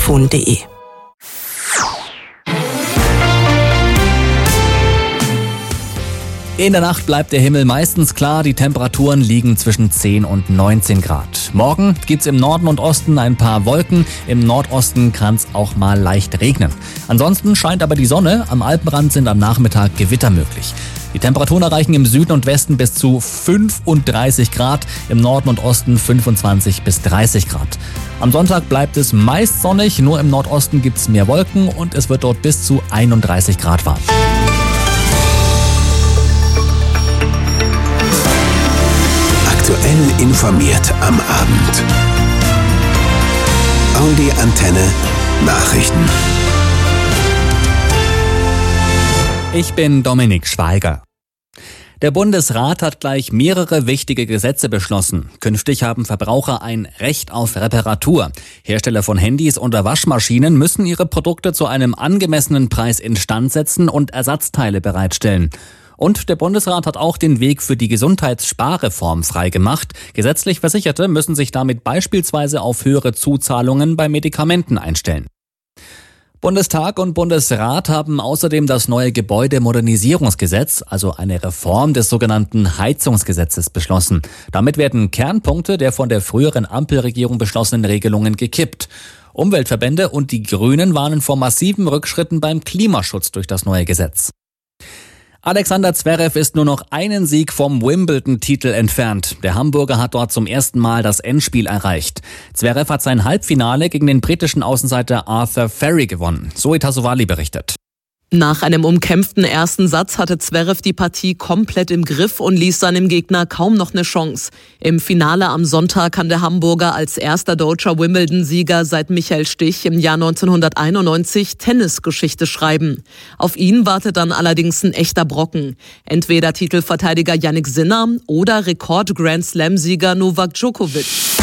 vodafone.de. In der Nacht bleibt der Himmel meistens klar, die Temperaturen liegen zwischen 10 und 19 Grad. Morgen gibt's im Norden und Osten ein paar Wolken, im Nordosten kann's auch mal leicht regnen. Ansonsten scheint aber die Sonne, am Alpenrand sind am Nachmittag Gewitter möglich. Die Temperaturen erreichen im Süden und Westen bis zu 35 Grad, im Norden und Osten 25 bis 30 Grad. Am Sonntag bleibt es meist sonnig, nur im Nordosten gibt's mehr Wolken und es wird dort bis zu 31 Grad warm. Aktuell informiert am Abend. Audi Antenne Nachrichten. Ich bin Dominik Schweiger. Der Bundesrat hat gleich mehrere wichtige Gesetze beschlossen. Künftig haben Verbraucher ein Recht auf Reparatur. Hersteller von Handys oder Waschmaschinen müssen ihre Produkte zu einem angemessenen Preis instand setzen und Ersatzteile bereitstellen. Und der Bundesrat hat auch den Weg für die Gesundheitssparreform freigemacht. Gesetzlich Versicherte müssen sich damit beispielsweise auf höhere Zuzahlungen bei Medikamenten einstellen. Bundestag und Bundesrat haben außerdem das neue Gebäudemodernisierungsgesetz, also eine Reform des sogenannten Heizungsgesetzes, beschlossen. Damit werden Kernpunkte der von der früheren Ampelregierung beschlossenen Regelungen gekippt. Umweltverbände und die Grünen warnen vor massiven Rückschritten beim Klimaschutz durch das neue Gesetz. Alexander Zverev ist nur noch einen Sieg vom Wimbledon-Titel entfernt. Der Hamburger hat dort zum ersten Mal das Endspiel erreicht. Zverev hat sein Halbfinale gegen den britischen Außenseiter Arthur Ferry gewonnen. Zoe Tassovali berichtet. Nach einem umkämpften ersten Satz hatte Zverev die Partie komplett im Griff und ließ seinem Gegner kaum noch eine Chance. Im Finale am Sonntag kann der Hamburger als erster deutscher Wimbledon-Sieger seit Michael Stich im Jahr 1991 Tennisgeschichte schreiben. Auf ihn wartet dann allerdings ein echter Brocken. Entweder Titelverteidiger Jannik Sinner oder Rekord-Grand-Slam-Sieger Novak Djokovic.